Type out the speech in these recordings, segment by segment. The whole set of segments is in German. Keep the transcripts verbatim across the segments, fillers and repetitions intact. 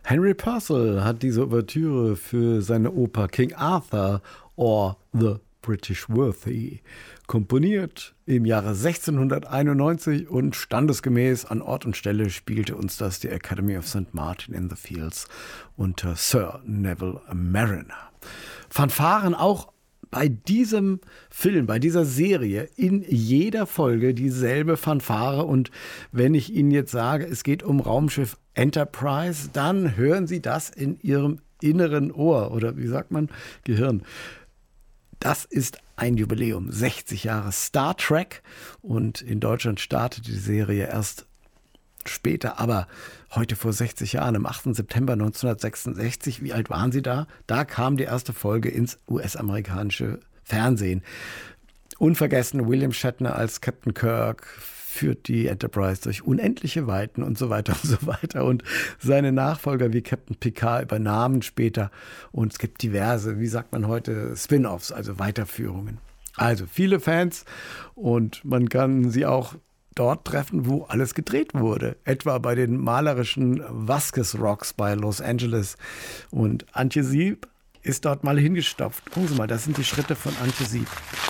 Henry Purcell hat diese Ouvertüre für seine Oper King Arthur or The British Worthy komponiert im Jahre sechzehnhunderteinundneunzig und standesgemäß an Ort und Stelle spielte uns das die Academy of Saint Martin in the Fields unter Sir Neville Marriner. Fanfaren auch bei diesem Film, bei dieser Serie in jeder Folge dieselbe Fanfare. Und wenn ich Ihnen jetzt sage, es geht um Raumschiff Enterprise, dann hören Sie das in Ihrem inneren Ohr oder wie sagt man, Gehirn. Das ist ein Jubiläum, sechzig Jahre Star Trek und in Deutschland startete die Serie erst später, aber heute vor sechzig Jahren, am achten September neunzehnhundertsechsundsechzig, wie alt waren Sie da? Da kam die erste Folge ins U S-amerikanische Fernsehen. Unvergessen William Shatner als Captain Kirk führt die Enterprise durch unendliche Weiten und so weiter und so weiter. Und seine Nachfolger wie Captain Picard übernahmen später. Und es gibt diverse, wie sagt man heute, Spin-offs, also Weiterführungen. Also viele Fans und man kann sie auch dort treffen, wo alles gedreht wurde. Etwa bei den malerischen Vasquez Rocks bei Los Angeles. Und Antje Sieb ist dort mal hingestopft. Gucken Sie mal, das sind die Schritte von Antje Sieb.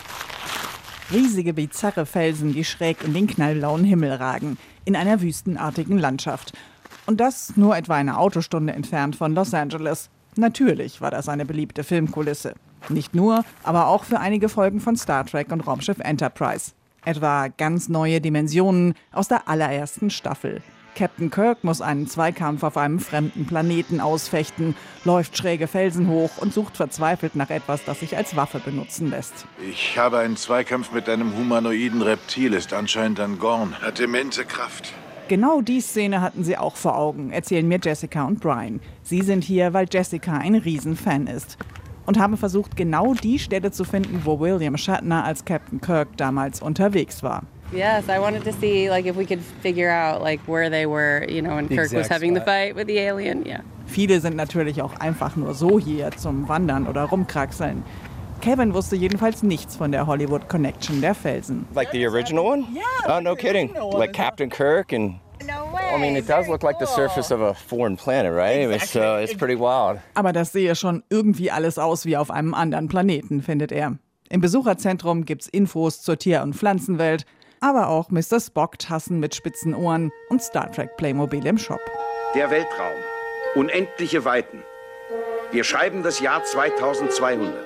Riesige, bizarre Felsen, die schräg in den knallblauen Himmel ragen, in einer wüstenartigen Landschaft. Und das nur etwa eine Autostunde entfernt von Los Angeles. Natürlich war das eine beliebte Filmkulisse. Nicht nur, aber auch für einige Folgen von Star Trek und Raumschiff Enterprise. Etwa ganz neue Dimensionen aus der allerersten Staffel. Captain Kirk muss einen Zweikampf auf einem fremden Planeten ausfechten, läuft schräge Felsen hoch und sucht verzweifelt nach etwas, das sich als Waffe benutzen lässt. Ich habe einen Zweikampf mit einem humanoiden Reptil, ist anscheinend ein Gorn, hat immense Kraft. Genau die Szene hatten sie auch vor Augen, erzählen mir Jessica und Brian. Sie sind hier, weil Jessica ein Riesenfan ist. Und haben versucht, genau die Stelle zu finden, wo William Shatner als Captain Kirk damals unterwegs war. Yes, I wanted to see like if we could figure out like where they were, you know, when Kirk was having the fight with the alien. Yeah. Viele sind natürlich auch einfach nur so hier zum Wandern oder rumkraxeln. Kevin wusste jedenfalls nichts von der Hollywood Connection der Felsen. Like the original one? Yeah. Oh, no kidding. Like Captain Kirk and No way. I mean, it does look like the surface of a foreign planet, right? It's, uh, it's pretty wild. Aber das sehe schon irgendwie alles aus wie auf einem anderen Planeten, findet er. Im Besucherzentrum gibt's Infos zur Tier- und Pflanzenwelt, aber auch Mister Spock-Tassen mit spitzen Ohren und Star Trek Playmobil im Shop. Der Weltraum. Unendliche Weiten. Wir schreiben das Jahr zweitausendzweihundert.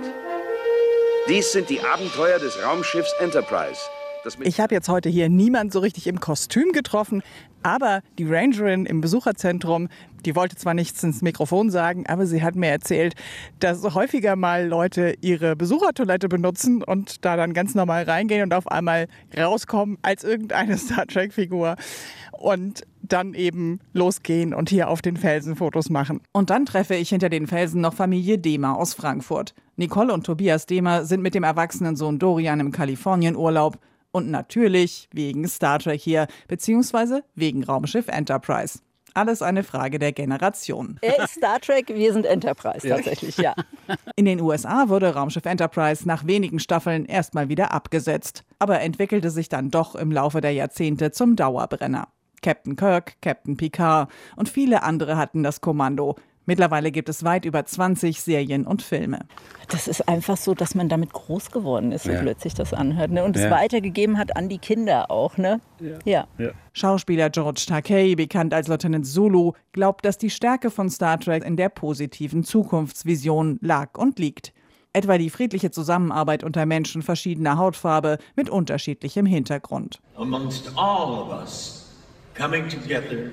Dies sind die Abenteuer des Raumschiffs Enterprise. Ich habe jetzt heute hier niemand so richtig im Kostüm getroffen, aber die Rangerin im Besucherzentrum, die wollte zwar nichts ins Mikrofon sagen, aber sie hat mir erzählt, dass häufiger mal Leute ihre Besuchertoilette benutzen und da dann ganz normal reingehen und auf einmal rauskommen als irgendeine Star Trek-Figur und dann eben losgehen und hier auf den Felsen Fotos machen. Und dann treffe ich hinter den Felsen noch Familie Dehmer aus Frankfurt. Nicole und Tobias Dehmer sind mit dem erwachsenen Sohn Dorian im Kalifornienurlaub. Und natürlich wegen Star Trek hier, beziehungsweise wegen Raumschiff Enterprise. Alles eine Frage der Generation. Er ist Star Trek, wir sind Enterprise tatsächlich, ja. In den U S A wurde Raumschiff Enterprise nach wenigen Staffeln erstmal wieder abgesetzt, aber entwickelte sich dann doch im Laufe der Jahrzehnte zum Dauerbrenner. Captain Kirk, Captain Picard und viele andere hatten das Kommando. Mittlerweile gibt es weit über zwanzig Serien und Filme. Das ist einfach so, dass man damit groß geworden ist, so ja. plötzlich das anhört. Ne? Und es ja. weitergegeben hat an die Kinder auch. Ne? Ja. Ja. Ja. Schauspieler George Takei, bekannt als Lieutenant Zulu, glaubt, dass die Stärke von Star Trek in der positiven Zukunftsvision lag und liegt. Etwa die friedliche Zusammenarbeit unter Menschen verschiedener Hautfarbe mit unterschiedlichem Hintergrund. Amongst all of us coming together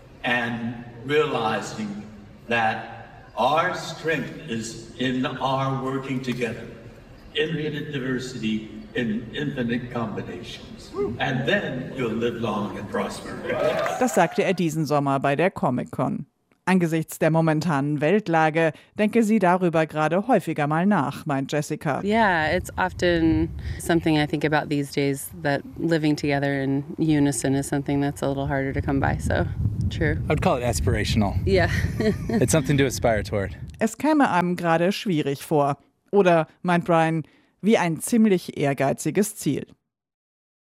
and realizing that our strength is in our working together, infinite diversity in infinite combinations. And then you'll live long and prosper. Das sagte er diesen Sommer bei der Comic-Con. Angesichts der momentanen Weltlage denke sie darüber gerade häufiger mal nach, meint Jessica. Yeah, it's often something I think about these days, that living together in unison is something that's a little harder to come by, so true. I'd call it aspirational. Yeah. It's something to aspire toward. Es käme einem gerade schwierig vor. Oder, meint Brian, wie ein ziemlich ehrgeiziges Ziel.